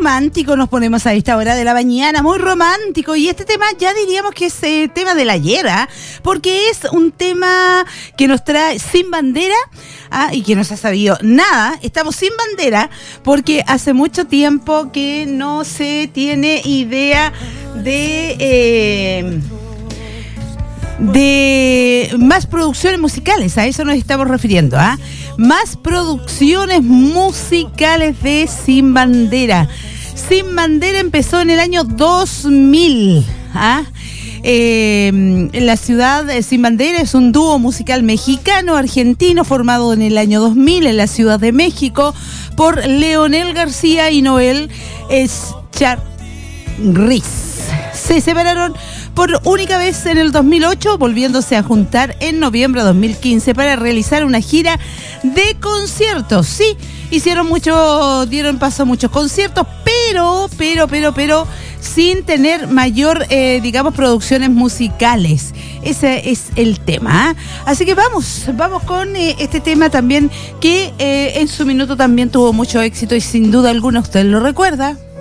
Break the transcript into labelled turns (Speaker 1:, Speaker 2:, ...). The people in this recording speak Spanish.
Speaker 1: romántico nos ponemos a esta hora de la mañana, muy romántico, y este tema ya diríamos que es tema del ayer, porque es un tema que nos trae Sin Bandera, y que no se ha sabido nada. Estamos sin bandera porque hace mucho tiempo que no se tiene idea de más producciones musicales, a eso nos estamos refiriendo, más producciones musicales de Sin Bandera. Sin Bandera empezó en el año 2000, La Ciudad Sin Bandera es un dúo musical mexicano-argentino formado en el año 2000 en la Ciudad de México por Leonel García y Noel Escharriz. Se separaron por única vez en el 2008, volviéndose a juntar en noviembre de 2015 para realizar una gira de conciertos. Sí, dieron paso a muchos conciertos, pero sin tener mayor, producciones musicales. Ese es el tema. Así que vamos con este tema también que en su minuto también tuvo mucho éxito y sin duda alguna usted lo recuerda.